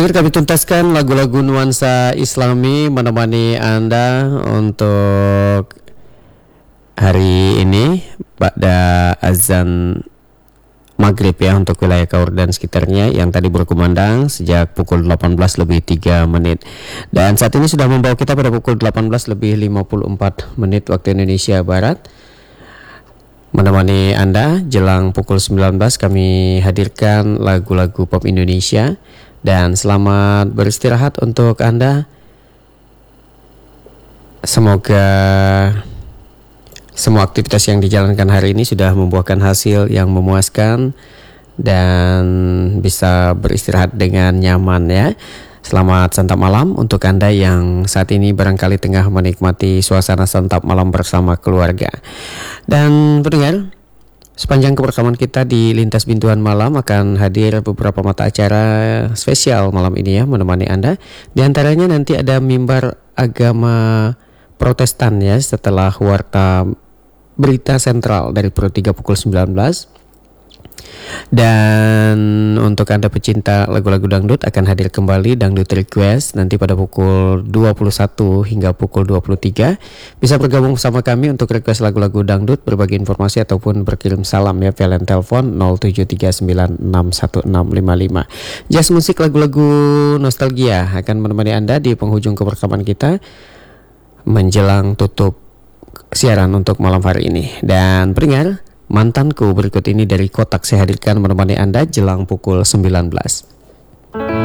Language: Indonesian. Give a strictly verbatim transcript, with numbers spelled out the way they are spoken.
Pendengar, kami tuntaskan lagu-lagu nuansa Islami menemani Anda untuk hari ini pada azan maghrib ya, untuk wilayah Kaur dan sekitarnya yang tadi berkumandang sejak pukul delapan belas lebih tiga menit. Dan saat ini sudah membawa kita pada pukul delapan belas lebih lima puluh empat menit waktu Indonesia Barat. Menemani Anda jelang pukul sembilan belas kami hadirkan lagu-lagu pop Indonesia. Dan selamat beristirahat untuk Anda. Semoga semua aktivitas yang dijalankan hari ini sudah membuahkan hasil yang memuaskan dan bisa beristirahat dengan nyaman ya. Selamat santap malam untuk Anda yang saat ini barangkali tengah menikmati suasana santap malam bersama keluarga. Dan pendengar, sepanjang kebersamaan kita di Lintas Bintuan Malam akan hadir beberapa mata acara spesial malam ini ya, menemani Anda. Di antaranya nanti ada mimbar agama Protestan ya, setelah warta berita sentral dari Pro tiga pukul sembilan belas. Dan untuk Anda pecinta lagu-lagu dangdut akan hadir kembali Dangdut Request nanti pada pukul dua puluh satu hingga pukul dua puluh tiga. Bisa bergabung bersama kami untuk request lagu-lagu dangdut, berbagi informasi ataupun berkirim salam ya via line telepon nol tujuh tiga sembilan enam satu enam lima lima. Jazz musik lagu-lagu nostalgia akan menemani Anda di penghujung kebersamaan kita menjelang tutup siaran untuk malam hari ini. Dan pendengar, Mantanku berikut ini dari Kotak saya hadirkan menemani Anda jelang pukul sembilan belas.